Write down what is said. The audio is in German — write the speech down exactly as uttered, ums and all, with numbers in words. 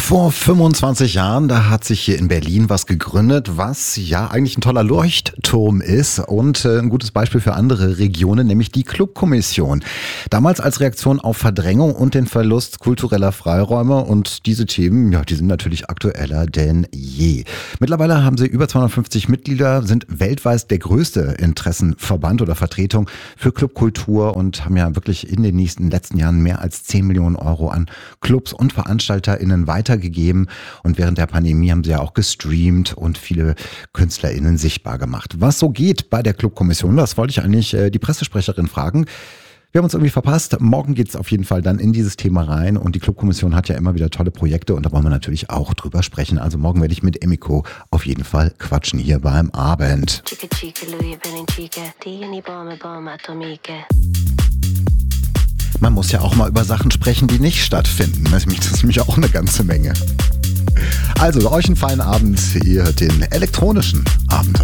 Vor fünfundzwanzig Jahren, da hat sich hier in Berlin was gegründet, was ja eigentlich ein toller Leuchtturm ist und äh, ein gutes Beispiel für andere Regionen, nämlich die Clubkommission. Damals als Reaktion auf Verdrängung und den Verlust kultureller Freiräume, und diese Themen, ja, die sind natürlich aktueller denn je. Mittlerweile haben sie über zweihundertfünfzig Mitglieder, sind weltweit der größte Interessenverband oder Vertretung für Clubkultur und haben ja wirklich in den nächsten letzten Jahren mehr als zehn Millionen Euro an Clubs und VeranstalterInnen weitergegeben. Und während der Pandemie haben sie ja auch gestreamt und viele KünstlerInnen sichtbar gemacht. Was so geht bei der Clubkommission, das wollte ich eigentlich äh, die Pressesprecherin fragen. Wir haben uns irgendwie verpasst. Morgen geht es auf jeden Fall dann in dieses Thema rein. Und die Clubkommission hat ja immer wieder tolle Projekte und da wollen wir natürlich auch drüber sprechen. Also morgen werde ich mit Emiko auf jeden Fall quatschen hier beim Abend. Man muss ja auch mal über Sachen sprechen, die nicht stattfinden. Das ist nämlich auch eine ganze Menge. Also, euch einen feinen Abend. Ihr hört den elektronischen Abend.